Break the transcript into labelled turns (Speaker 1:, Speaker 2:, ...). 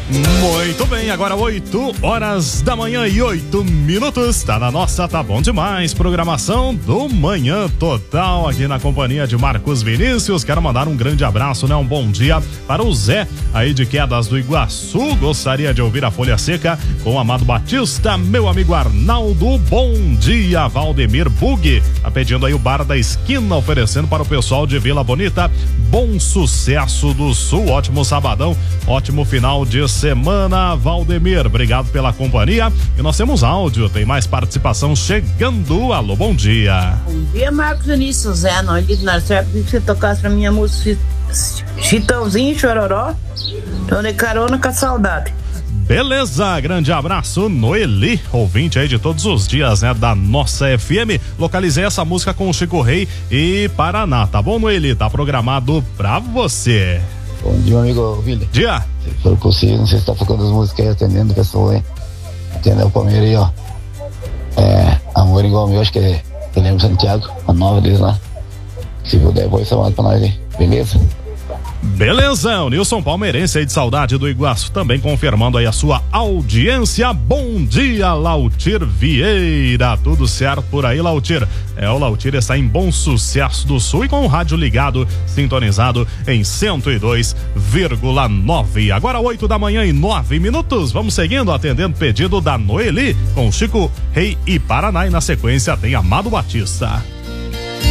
Speaker 1: Muito bem, agora 8 horas da manhã e 8 minutos. Tá na nossa, tá bom demais. Programação do Manhã Total aqui na companhia de Marcos Vinícius. Quero mandar um grande abraço, né? Um bom dia para o Zé aí de Quedas do Iguaçu. Gostaria de ouvir a Folha Seca com o Amado Batista. Meu amigo Arnaldo, bom dia. Valdemir Bug tá pedindo aí o Bar da Esquina, oferecendo para o pessoal de Vila Bonita. Bom sucesso do Sul, ótimo sabadão, ótimo final de semana, Valdemir, obrigado pela companhia. E nós temos áudio, tem mais participação chegando. Alô, bom dia.
Speaker 2: Bom dia, Marcos Vinícius. Zé, não disse na certa que você tocasse pra minha música Chitãozinho, Chororó. Tô de carona com a saudade.
Speaker 1: Beleza, grande abraço, Noeli, ouvinte aí de todos os dias, né, da nossa FM. Localizei essa música com o Chico Rei e Paraná, tá bom, Noeli? Tá programado pra você.
Speaker 3: Bom dia, amigo William.
Speaker 1: Dia.
Speaker 3: Se for possível, não sei se tá tocando as músicas aí, atendendo o pessoal aí. Atendendo o Palmeiras aí, ó. Amor igual meu, acho que é Guilherme Santiago, a nova deles lá. Se puder, vou chamar pra nós aí, beleza?
Speaker 1: Beleza, o Nilson Palmeirense aí de Saudade do Iguaçu também confirmando aí a sua audiência. Bom dia, Lautir Vieira, tudo certo por aí, Lautir? O Lautir está em Bom Sucesso do Sul e com o rádio ligado, sintonizado em 102,9. Agora 8 da manhã e 9 minutos, vamos seguindo, atendendo pedido da Noeli com Chico Rei e Paraná, e na sequência tem Amado Batista.